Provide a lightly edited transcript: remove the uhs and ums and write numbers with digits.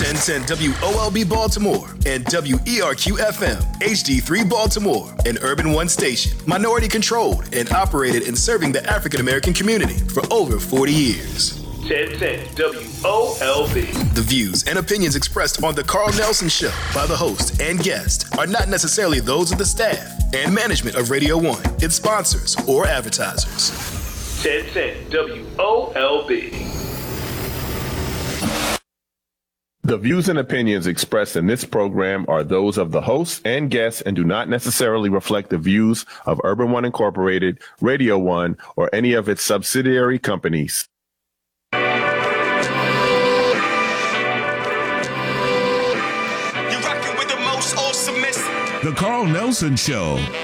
1010 WOLB Baltimore and WERQ FM HD3 Baltimore, an Urban One station, minority controlled and operated in serving the African American community for over 40 years. 1010 WOLB. The views and opinions expressed on The Carl Nelson Show by the host and guest are not necessarily those of the staff and management of Radio 1, its sponsors, or advertisers. 1010 WOLB. The views and opinions expressed in this program are those of the hosts and guests and do not necessarily reflect the views of Urban One Incorporated, Radio 1, or any of its subsidiary companies. The Carl Nelson Show